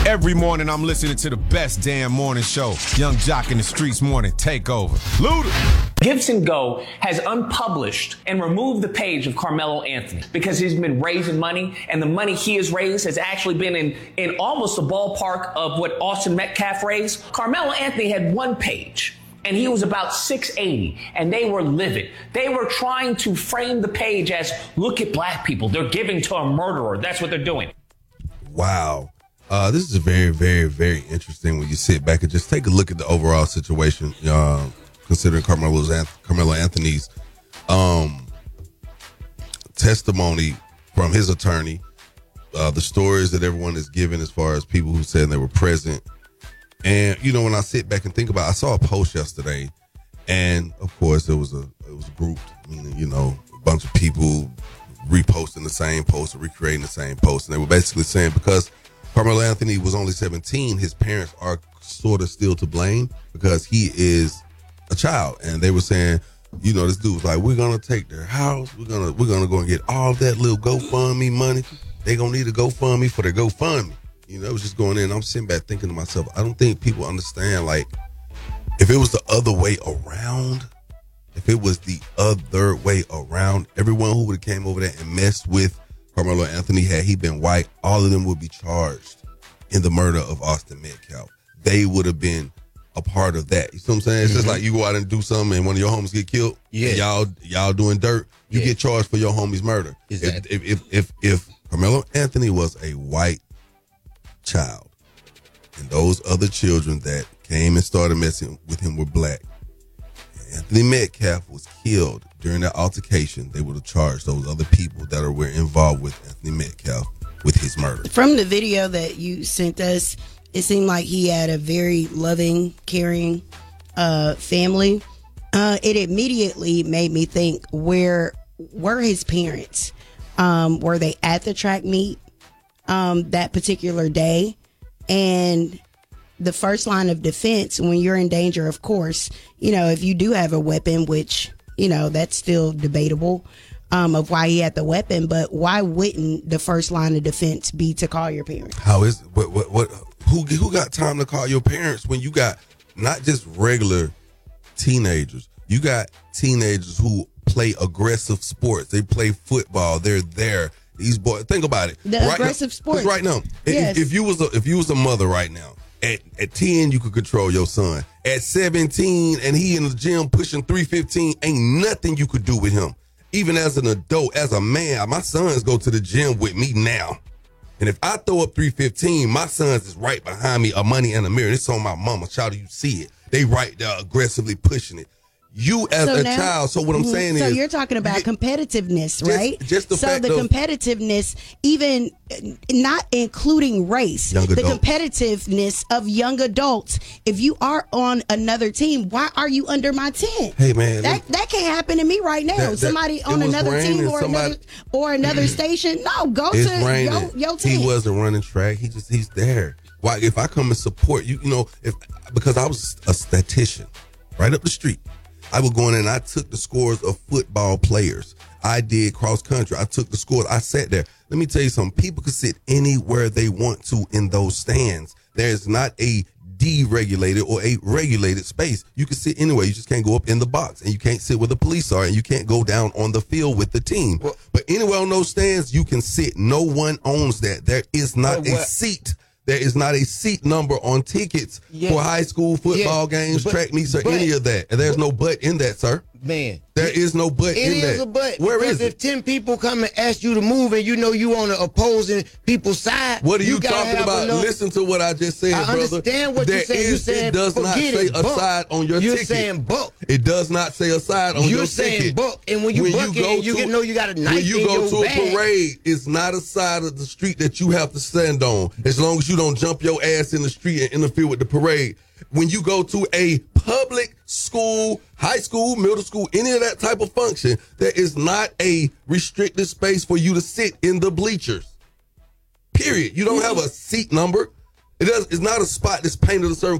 Every morning I'm listening to the best damn morning show. Young Jock in the Streets Morning Takeover. Luda. Gibson Go has unpublished and removed the page of Carmelo Anthony because he's been raising money, and the money he has raised has actually been in almost the ballpark of what Austin Metcalf raised. Carmelo Anthony had one page, and he was about 680, and they were livid. They were trying to frame the page as, look at black people. They're giving to a murderer. That's what they're doing. Wow. This is very, very, very interesting when you sit back and just take a look at the overall situation, considering Carmelo Anthony's testimony from his attorney, the stories that everyone is giving as far as people who said they were present. And, when I sit back and think about it, I saw a post yesterday, and, of course, it was a group, meaning, a bunch of people reposting the same post or recreating the same post. And they were basically saying because Carmelo Anthony was only 17, his parents are sort of still to blame because he is a child. And they were saying, this dude was like, we're going to take their house. We're going to go and get all that little GoFundMe money. They going to need a GoFundMe for their GoFundMe. It was just going in. I'm sitting back thinking to myself, I don't think people understand, like, if it was the other way around, everyone who would have came over there and messed with Carmelo Anthony, had he been white, all of them would be charged in the murder of Austin Metcalf. They would have been a part of that. You see what I'm saying? It's just like you go out and do something and one of your homies get killed. Yeah. Y'all doing dirt. You get charged for your homie's murder. Exactly. If Carmelo Anthony was a white child and those other children that came and started messing with him were black, Anthony Metcalf was killed during that altercation, they would have charged those other people that were involved with Anthony Metcalf with his murder. From the video that you sent us, it seemed like he had a very loving, caring family. It immediately made me think, where were his parents? Were they at the track meet that particular day? And the first line of defense when you're in danger, of course, if you do have a weapon, which, that's still debatable of why he had the weapon, but why wouldn't the first line of defense be to call your parents? How is who got time to call your parents when you got not just regular teenagers, you got teenagers who play aggressive sports. They play football. They're there. These boys, think about it. Aggressive sports. Right now, yes. if you was a mother right now, at 10, you could control your son. At 17, and he in the gym pushing 315, ain't nothing you could do with him. Even as an adult, as a man, my sons go to the gym with me now. And if I throw up 315, my sons is right behind me, a money and a mirror. It's on my mama. Shout out, you see it. They right there aggressively pushing it. You as a child, so what I'm saying is... So you're talking about competitiveness, right? Just the fact the competitiveness, even not including race, competitiveness of young adults. If you are on another team, why are you under my tent? Hey, man. That can't happen to me right now. Somebody on another team or another station, no, go to your team. He wasn't running track. He's there. Why? If I come and support you, because I was a statistician right up the street. I would go in and I took the scores of football players. I did cross country. I took the scores. I sat there. Let me tell you something. People can sit anywhere they want to in those stands. There's not a deregulated or a regulated space. You can sit anywhere. You just can't go up in the box, and you can't sit where the police are, and you can't go down on the field with the team. But anywhere on those stands, you can sit. No one owns that. There is not a seat. There is not a seat number on tickets for high school football games, track meets, or any of that. And there's no but in that, sir. Man. There is no but in that. It is a but. Where is it? If 10 people come and ask you to move and you on the opposing people's side. What are you talking about? Listen to what I just said, brother. I understand what you're saying. It does not say a side on your ticket. You're saying book. It does not say a side on your ticket. You're saying book. And when you book it, you got a knife in your bag. When you go to a parade, it's not a side of the street that you have to stand on. As long as you don't jump your ass in the street and interfere with the parade. When you go to a public school, high school, middle school, any of that type of function, there is not a restricted space for you to sit in the bleachers. Period. You don't have a seat number. It's not a spot that's painted a certain